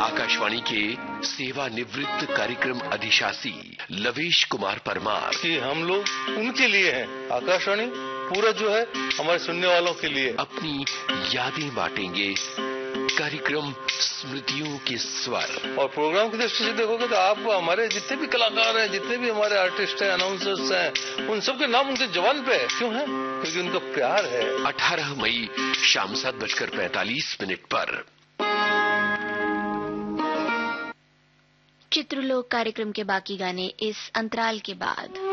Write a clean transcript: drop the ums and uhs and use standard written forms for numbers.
आकाशवाणी के सेवानिवृत्त कार्यक्रम अधिशासी लवेश कुमार परमार कि हम लोग उनके लिए हैं, आकाशवाणी पूरा जो है हमारे सुनने वालों के लिए अपनी यादें बांटेंगे। कार्यक्रम स्मृतियों के स्वर। और प्रोग्राम की दृष्टि से देखोगे तो आप हमारे जितने भी कलाकार हैं, जितने भी हमारे आर्टिस्ट हैं, अनाउंसर्स हैं, उन सबके नाम उनके जवान पे है। क्यों है? क्योंकि उनका प्यार है। 18 मई शाम 7:45 पर चित्रलोक कार्यक्रम के बाकी गाने इस अंतराल के बाद।